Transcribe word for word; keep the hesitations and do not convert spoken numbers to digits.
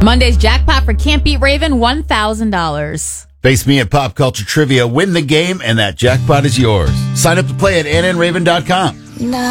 Monday's jackpot for Can't Beat Raven, one thousand dollars. Face me at Pop Culture Trivia, win the game, and that jackpot is yours. Sign up to play at N N Raven dot com.